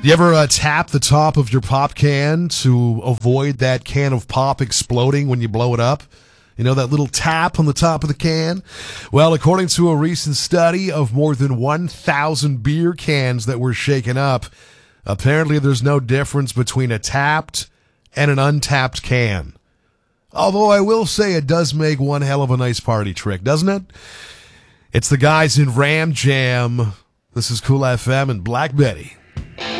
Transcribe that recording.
You ever tap the top of your pop can to avoid that can of pop exploding when you blow it up? You know, that little tap on the top of the can? Well, according to a recent study of more than 1,000 beer cans that were shaken up, apparently there's no difference between a tapped and an untapped can. Although I will say it does make one hell of a nice party trick, doesn't it? It's the guys in Ram Jam. This is Cool FM and Black Betty.